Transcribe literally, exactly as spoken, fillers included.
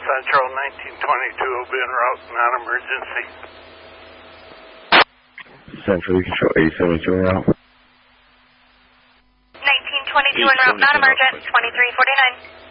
Central nineteen twenty-two will be en route, non-emergency. Central, you control eight seventy-two en route. nineteen twenty-two en route, non-emergent, twenty-three forty-nine.